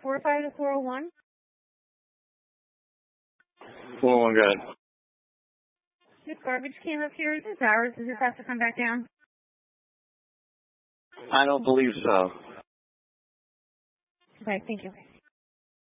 405 to 401. 401, good. This garbage came up here. Is this ours? Does this have to come back down? I don't believe so. Okay, thank you.